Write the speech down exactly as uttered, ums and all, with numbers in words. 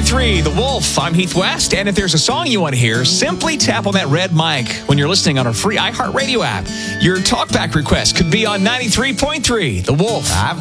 three, The Wolf. I'm Heath West, and if there's a song you want to hear, simply tap on that red mic when you're listening on our free iHeartRadio app. Your talkback request could be on ninety-three point three, The Wolf. I've